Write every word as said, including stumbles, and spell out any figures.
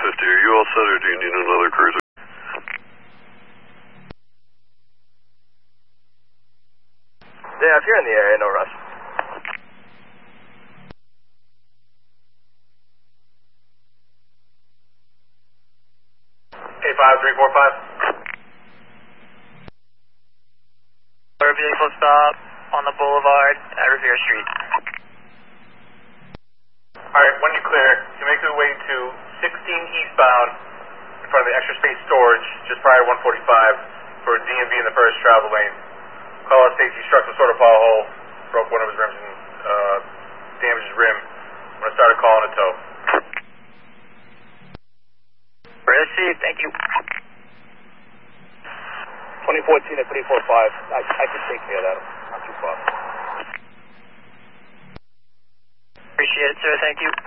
fifty, are you all set or do you need another cruiser? Yeah, if you're in the area, no rush. eight five three four five. Our vehicle stop on the boulevard at Revere Street. Alright, when you clear, you make your way to sixteen eastbound in front of the extra space storage just prior to one forty-five for a D M V in the first travel lane. Call out Stacy struck some sort of pothole, broke one of his rims and uh, damaged his rim. I'm going to start a call on a tow. Received, thank you. twenty fourteen at three four five. I, I can take care of that. Not too far. Appreciate it, sir. Thank you.